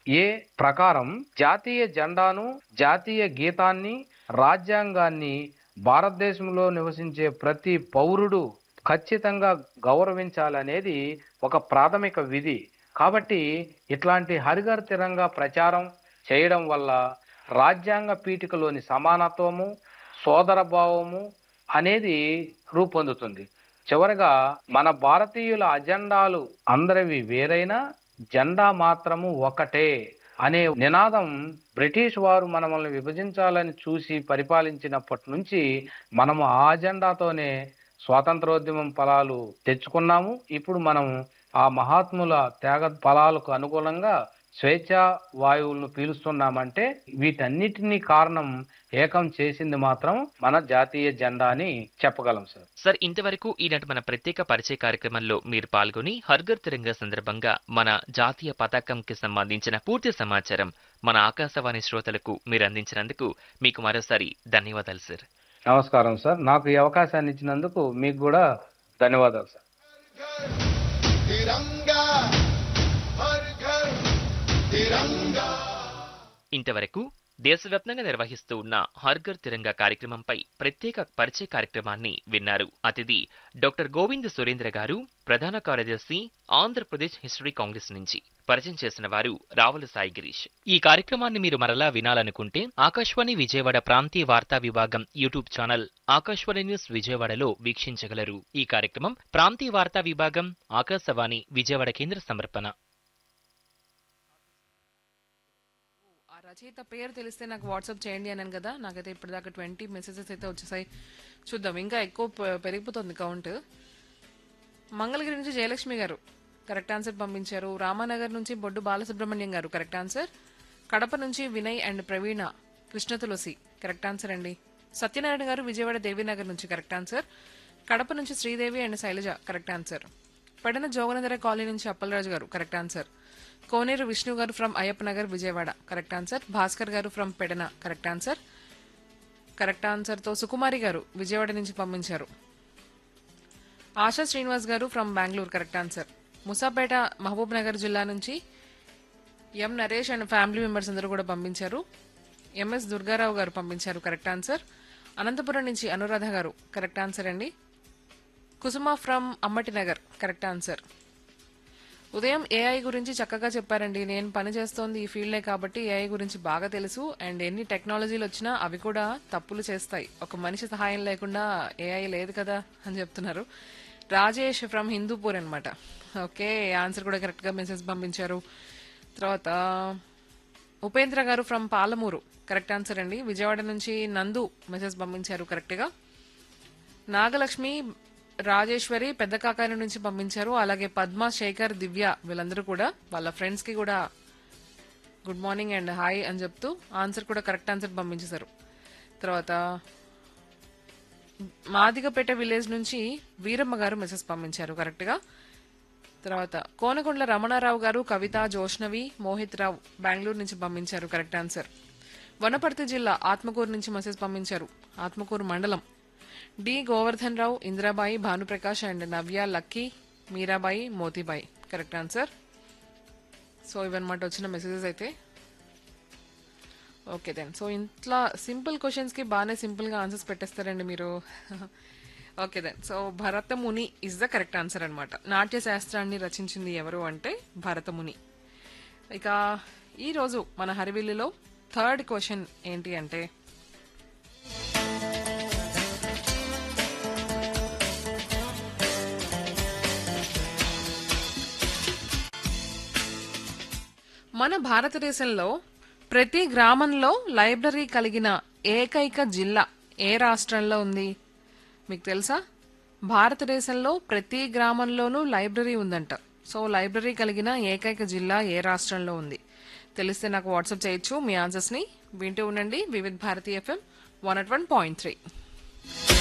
ఏ ప్రకారం జాతీయ జెండాను, జాతీయ గీతాన్ని, రాజ్యాంగాన్ని భారతదేశంలో నివసించే ప్రతి పౌరుడు ఖచ్చితంగా గౌరవించాలనేది ఒక ప్రాథమిక విధి. కాబట్టి ఇట్లాంటి హరిఘర్ తిరంగా ప్రచారం చేయడం వల్ల రాజ్యాంగ పీఠికలోని సమానత్వము, సోదరభావము అనేది రూపొందుతుంది. చివరగా మన భారతీయుల అజెండాలు అందరివి వేరైనా జెండా మాత్రము ఒకటే అనే నినాదం బ్రిటిష్ వారు మనల్ని విభజించాలని చూసి పరిపాలించినప్పటి నుంచి మనము ఆ అజెండాతోనే స్వాతంత్రోద్యమం ఫలాలు తెచ్చుకున్నాము. ఇప్పుడు మనం ఆ మహాత్ముల త్యాగ ఫలాలకు అనుగుణంగా స్వేచ్ఛా వాయువులను పీలుస్తున్నామంటే వీటన్నిటినీ కారణం ఏకం చేసింది మాత్రం మన జాతీయ జెండా అని చెప్పగలం సార్. సార్, ఇంతవరకు ఈనాటి మన ప్రత్యేక పరిచయ కార్యక్రమంలో మీరు పాల్గొని హర్ఘర్ తిరంగా సందర్భంగా మన జాతీయ పతాకంకి సంబంధించిన పూర్తి సమాచారం మన ఆకాశవాణి శ్రోతలకు మీరు అందించినందుకు మీకు మరోసారి ధన్యవాదాలు సార్. నమస్కారం సార్. నాకు ఈ అవకాశాన్ని ఇచ్చినందుకు మీకు కూడా ధన్యవాదాలు సార్. ఇంతవరకు దేశవ్యాప్తంగా నిర్వహిస్తూ ఉన్న హర్ఘర్ తిరంగా కార్యక్రమంపై ప్రత్యేక పరిచయ కార్యక్రమాన్ని విన్నారు. అతిథి డాక్టర్ గోవింద్ సురేంద్ర గారు, ప్రధాన కార్యదర్శి, ఆంధ్రప్రదేశ్ హిస్టరీ కాంగ్రెస్ నుంచి. పరిచయం చేసిన వారు రావుల సాయి గిరీష్. ఈ కార్యక్రమాన్ని మీరు మరలా వినాలనుకుంటే ఆకాశవాణి విజయవాడ ప్రాంతీయ వార్తా విభాగం యూట్యూబ్ ఛానల్ ఆకాశవాణి న్యూస్ విజయవాడలో వీక్షించగలరు. ఈ కార్యక్రమం ప్రాంతీయ వార్తా విభాగం ఆకాశవాణి విజయవాడ కేంద్ర సమర్పణ. రచయిత పేరు తెలిస్తే నాకు వాట్సాప్ చేయండి అన్నాను కదా. నాకైతే ఇప్పటిదాకా 20 మెసేజెస్ అయితే వచ్చేసాయి. చూద్దాం, ఇంకా ఎక్కువ పెరిగిపోతుంది కౌంట్. మంగళగిరి నుంచి జయలక్ష్మి గారు కరెక్ట్ ఆన్సర్ పంపించారు. రామానగర్ నుంచి బొడ్డు బాలసుబ్రహ్మణ్యం గారు కరెక్ట్ ఆన్సర్. కడప నుంచి Vinay and Praveena, Krishna Tulasi correct answer అండి. సత్యనారాయణ గారు విజయవాడ దేవీనగర్ నుంచి కరెక్ట్ ఆన్సర్. కడప నుంచి Sridevi and Shailaja correct answer. Pedana జోగనందర colony నుంచి అప్పలరాజు గారు కరెక్ట్ ఆన్సర్. కోనేరు విష్ణు గారు from Ayyappa Nagar Vijayawada correct answer. Bhaskar గారు from Pedana correct answer. Correct answer తో సుకుమారి గారు విజయవాడ నుంచి పంపించారు. ఆశా శ్రీనివాస్ గారు from Bengaluru correct answer. Moosapet Mahabub Nagar జిల్లా నుంచి ఎం నరేష్ అండ్ ఫ్యామిలీ మెంబర్స్ అందరూ కూడా పంపించారు. ఎంఎస్ దుర్గారావు గారు పంపించారు కరెక్ట్ ఆన్సర్. అనంతపురం నుంచి అనురాధ గారు కరెక్ట్ ఆన్సర్ అండి. కుసుమ ఫ్రమ్ అమ్మటి నగర్ కరెక్ట్ ఆన్సర్. ఉదయం ఏఐ గురించి చక్కగా చెప్పారండి. నేను పని చేస్తోంది ఈ ఫీల్డే కాబట్టి ఏఐ గురించి బాగా తెలుసు. అండ్ ఎన్ని టెక్నాలజీలు వచ్చినా అవి కూడా తప్పులు చేస్తాయి. ఒక మనిషి సహాయం లేకుండా ఏఐ లేదు కదా అని చెప్తున్నారు. రాజేష్ ఫ్రమ్ హిందూపూర్ అనమాట. ఓకే, ఆన్సర్ కూడా కరెక్ట్ గా మెసేజ్ పంపించారు. తర్వాత ఉపేంద్ర గారు ఫ్రమ్ పాలమూరు కరెక్ట్ ఆన్సర్ అండి. విజయవాడ నుంచి నందు మెసేజ్ పంపించారు కరెక్ట్ గా. నాగలక్ష్మి, రాజేశ్వరి పెద్ద కాకాని నుంచి పంపించారు. అలాగే పద్మ, శేఖర్, దివ్య వీళ్ళందరూ కూడా వాళ్ళ ఫ్రెండ్స్ కి కూడా గుడ్ మార్నింగ్ అండ్ హాయ్ అని చెప్తూ ఆన్సర్ కూడా కరెక్ట్ ఆన్సర్ పంపించేశారు. తర్వాత మాదిగపేట విలేజ్ నుంచి వీరమ్మ గారు మెసేజ్ పంపించారు కరెక్ట్ గా. తర్వాత కోనకొండల రమణారావు గారు, కవిత, జోష్నవి, మోహిత్ రావు బెంగళూరు నుంచి పంపించారు కరెక్ట్ ఆన్సర్. వనపర్తి జిల్లా ఆత్మకూరు నుంచి మెసేజ్ పంపించారు. ఆత్మకూరు మండలం D Govardhan Rao, Indirabai, Bhanuprakash and Navya, lucky, Mirabai, Motibai correct answer. So ఇవన్నమాట వచ్చిన మెసేజెస్ అయితే. Okay then. సో ఇంట్లో సింపుల్ క్వశ్చన్స్ కి బాగానే సింపుల్ గా ఆన్సర్స్ పెట్టేస్తారండి మీరు. Okay then. So Bharatamuni is the correct answer అనమాట. నాట్య శాస్త్రాన్ని రచించింది ఎవరు అంటే భరతముని. ఇక ఈ రోజు మన హరివిల్లులో థర్డ్ క్వశ్చన్ ఏంటి అంటే, మన భారతదేశంలో ప్రతి గ్రామంలో లైబ్రరీ కలిగిన ఏకైక జిల్లా ఏ రాష్ట్రంలో ఉంది? మీకు తెలుసా? భారతదేశంలో ప్రతి గ్రామంలోనూ లైబ్రరీ ఉందంట. సో లైబ్రరీ కలిగిన ఏకైక జిల్లా ఏ రాష్ట్రంలో ఉంది? తెలిస్తే నాకు వాట్సాప్ చేయొచ్చు మీ ఆన్సర్స్ ని. వింటూ ఉండండి వివిధ్ భారతి FM 101.3.